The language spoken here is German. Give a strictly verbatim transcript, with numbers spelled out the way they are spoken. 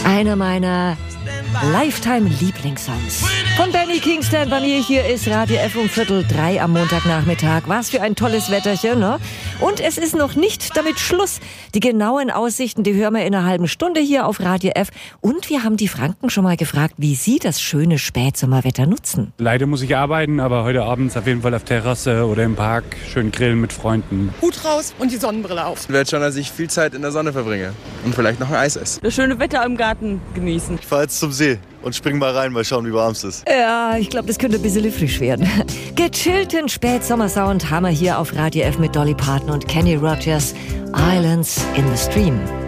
Einer meiner Lifetime-Lieblingssongs. Von Benny Kingston bei mir. Hier ist Radio F um Viertel drei am Montagnachmittag. Was für ein tolles Wetterchen, ne? Und es ist noch nicht damit Schluss. Die genauen Aussichten, die hören wir in einer halben Stunde hier auf Radio F. Und wir haben die Franken schon mal gefragt, wie sie das schöne Spätsommerwetter nutzen. Leider muss ich arbeiten, aber heute Abend auf jeden Fall auf Terrasse oder im Park schön grillen mit Freunden. Hut raus und die Sonnenbrille auf. Ich werde schon, dass ich viel Zeit in der Sonne verbringe und vielleicht noch ein Eis esse. Das schöne Wetter im Garten genießen. Ich fahre jetzt zum See und spring mal rein, mal schauen, wie warm es ist. Ja, ich glaube, das könnte ein bisschen frisch werden. Gechillten Spätsommersound haben wir hier auf Radio F mit Dolly Parton und Kenny Rogers. Islands in the Stream.